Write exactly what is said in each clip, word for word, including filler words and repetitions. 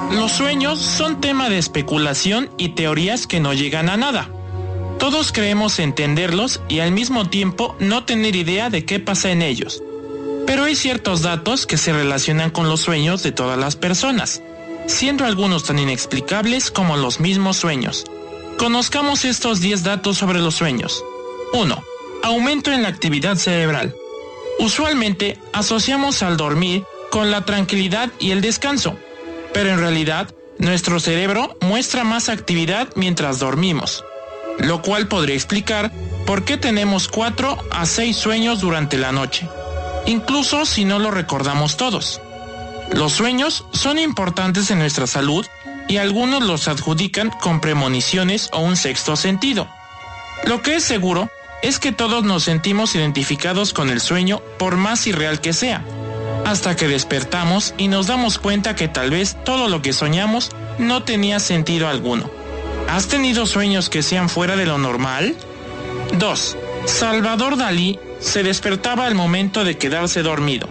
Los sueños son tema de especulación y teorías que no llegan a nada. Todos creemos entenderlos y al mismo tiempo no tener idea de qué pasa en ellos. Pero hay ciertos datos que se relacionan con los sueños de todas las personas, siendo algunos tan inexplicables como los mismos sueños. Conozcamos estos diez datos sobre los sueños. uno. Aumento en la actividad cerebral. Usualmente asociamos al dormir con la tranquilidad y el descanso, pero en realidad nuestro cerebro muestra más actividad mientras dormimos, lo cual podría explicar por qué tenemos cuatro a seis sueños durante la noche, incluso si no lo recordamos todos. Los sueños son importantes en nuestra salud y algunos los adjudican con premoniciones o un sexto sentido. Lo que es seguro es que todos nos sentimos identificados con el sueño por más irreal que sea, hasta que despertamos y nos damos cuenta que tal vez todo lo que soñamos no tenía sentido alguno. ¿Has tenido sueños que sean fuera de lo normal? dos. Salvador Dalí se despertaba al momento de quedarse dormido.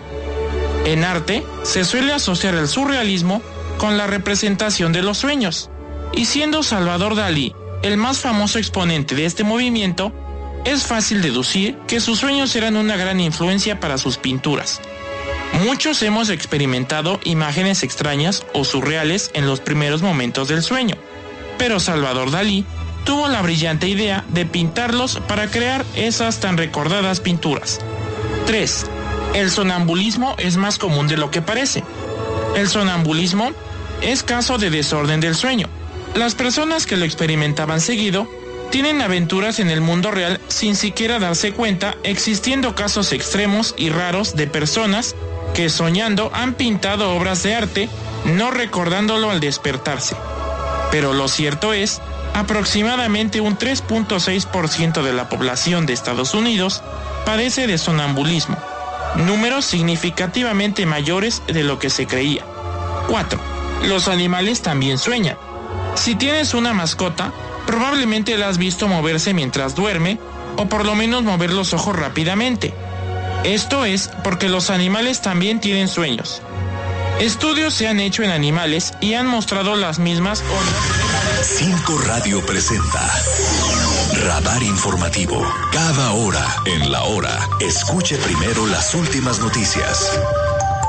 En arte, se suele asociar el surrealismo con la representación de los sueños, y siendo Salvador Dalí el más famoso exponente de este movimiento, es fácil deducir que sus sueños eran una gran influencia para sus pinturas. Muchos hemos experimentado imágenes extrañas o surreales en los primeros momentos del sueño, pero Salvador Dalí tuvo la brillante idea de pintarlos para crear esas tan recordadas pinturas. tres. El sonambulismo es más común de lo que parece. El sonambulismo es caso de desorden del sueño. Las personas que lo experimentaban seguido tienen aventuras en el mundo real sin siquiera darse cuenta, existiendo casos extremos y raros de personas que soñando han pintado obras de arte, no recordándolo al despertarse. Pero lo cierto es, aproximadamente un tres punto seis por ciento de la población de Estados Unidos padece de sonambulismo, números significativamente mayores de lo que se creía. cuatro. Los animales también sueñan. Si tienes una mascota, probablemente la has visto moverse mientras duerme, o por lo menos mover los ojos rápidamente. Esto es porque los animales también tienen sueños. Estudios se han hecho en animales y han mostrado las mismas ondas. Cinco Radio presenta Radar Informativo. Cada hora en la hora, escuche primero las últimas noticias.